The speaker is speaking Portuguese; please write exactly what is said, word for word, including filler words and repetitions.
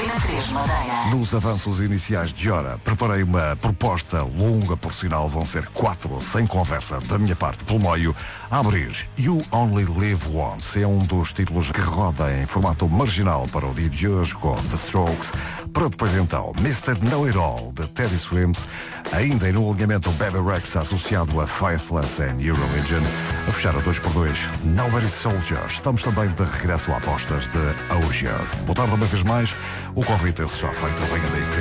Antena três Madeira. Nos avanços iniciais de hora, preparei uma proposta longa, por sinal, vão ser quatro, sem conversa, da minha parte, pelo meio. A abrir, You Only Live Once é um dos títulos que roda em formato marginal para o dia de hoje, com The Strokes, para depois então mister Know It All, de Teddy Swims, ainda em um alinhamento Baby Rexa associado a Faithless and New Religion, a fechar a dois por dois, Nobody Soldier. Estamos também de regresso a apostas de Ozier. Boa tarde uma vez mais, o convite é já feito, venha daí.